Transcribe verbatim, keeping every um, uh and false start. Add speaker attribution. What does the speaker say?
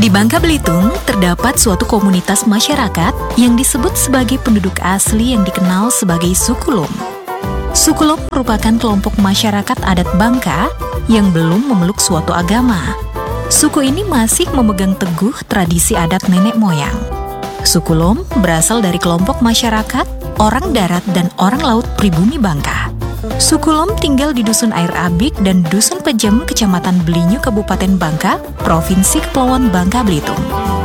Speaker 1: Di Bangka Belitung, terdapat suatu komunitas masyarakat yang disebut sebagai penduduk asli yang dikenal sebagai suku Lom. Suku Lom merupakan kelompok masyarakat adat Bangka yang belum memeluk suatu agama. Suku ini masih memegang teguh tradisi adat nenek moyang. Suku Lom berasal dari kelompok masyarakat, orang darat dan orang laut pribumi Bangka. Suku Lom tinggal di Dusun Air Abik dan Dusun Pejem, Kecamatan Belinyu, Kabupaten Bangka, Provinsi Kepulauan Bangka Belitung.